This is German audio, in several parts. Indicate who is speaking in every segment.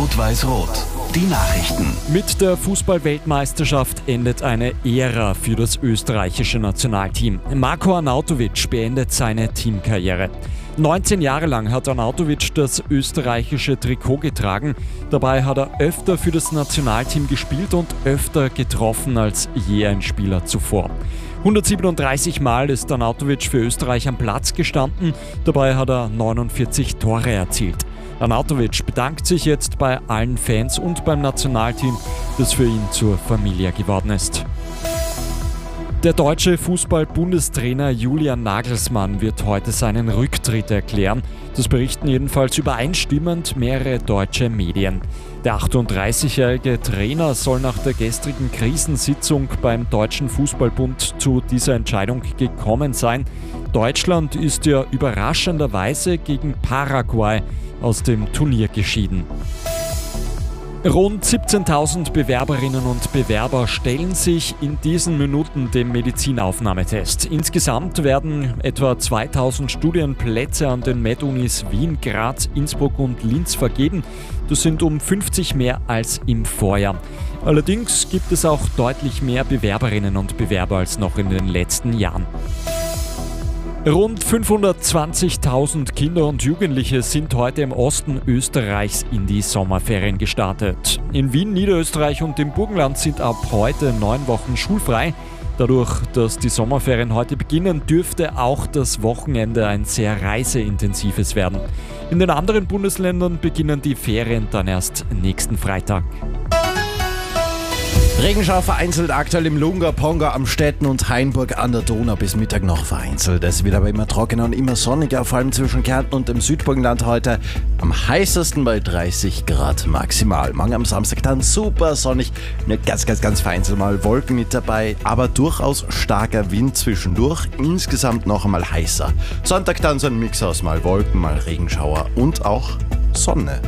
Speaker 1: Rot-Weiß-Rot. Die Nachrichten.
Speaker 2: Mit der Fußball-Weltmeisterschaft endet eine Ära für das österreichische Nationalteam. Marko Arnautovic beendet seine Teamkarriere. 19 Jahre lang hat Arnautovic das österreichische Trikot getragen. Dabei hat er öfter für das Nationalteam gespielt und öfter getroffen als je ein Spieler zuvor. 137 Mal ist Arnautovic für Österreich am Platz gestanden. Dabei hat er 49 Tore erzielt. Arnautovic bedankt sich jetzt bei allen Fans und beim Nationalteam, das für ihn zur Familie geworden ist. Der deutsche Fußball-Bundestrainer Julian Nagelsmann wird heute seinen Rücktritt erklären. Das berichten jedenfalls übereinstimmend mehrere deutsche Medien. Der 38-jährige Trainer soll nach der gestrigen Krisensitzung beim Deutschen Fußballbund zu dieser Entscheidung gekommen sein. Deutschland ist ja überraschenderweise gegen Paraguay aus dem Turnier geschieden. Rund 17.000 Bewerberinnen und Bewerber stellen sich in diesen Minuten dem Medizinaufnahmetest. Insgesamt werden etwa 2.000 Studienplätze an den Med-Unis Wien, Graz, Innsbruck und Linz vergeben. Das sind um 50 mehr als im Vorjahr. Allerdings gibt es auch deutlich mehr Bewerberinnen und Bewerber als noch in den letzten Jahren. Rund 520.000 Kinder und Jugendliche sind heute im Osten Österreichs in die Sommerferien gestartet. In Wien, Niederösterreich und im Burgenland sind ab heute 9 Wochen schulfrei. Dadurch, dass die Sommerferien heute beginnen, dürfte auch das Wochenende ein sehr reiseintensives werden. In den anderen Bundesländern beginnen die Ferien dann erst nächsten Freitag.
Speaker 3: Regenschauer vereinzelt aktuell im Lunga, Ponga, Amstetten und Hainburg an der Donau bis Mittag noch vereinzelt. Es wird aber immer trockener und immer sonniger, vor allem zwischen Kärnten und dem Südburgenland heute. Am heißesten bei 30 Grad maximal. Morgen am Samstag dann super sonnig, nur ganz vereinzelt mal Wolken mit dabei, aber durchaus starker Wind zwischendurch. Insgesamt noch einmal heißer. Sonntag dann so ein Mix aus mal Wolken, mal Regenschauer und auch Sonne.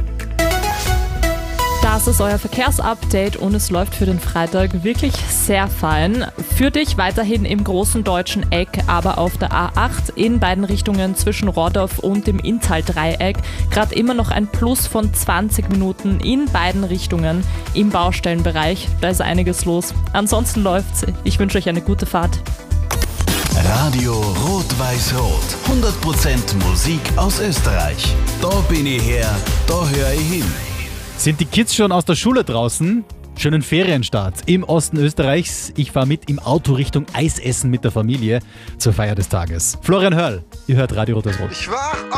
Speaker 4: Das ist euer Verkehrsupdate und es läuft für den Freitag wirklich sehr fein. Für dich weiterhin im großen deutschen Eck, aber auf der A8 in beiden Richtungen zwischen Rohrdorf und dem Inntal-Dreieck gerade immer noch ein Plus von 20 Minuten in beiden Richtungen im Baustellenbereich. Da ist einiges los. Ansonsten läuft's. Ich wünsche euch eine gute Fahrt.
Speaker 1: Radio Rot-Weiß-Rot. 100% Musik aus Österreich. Da bin ich her, da höre ich hin.
Speaker 5: Sind die Kids schon aus der Schule draußen? Schönen Ferienstart im Osten Österreichs. Ich fahre mit im Auto Richtung Eisessen mit der Familie zur Feier des Tages. Florian Hörl, ihr hört Radio Rot-Weiß-Rot.
Speaker 6: Ich wach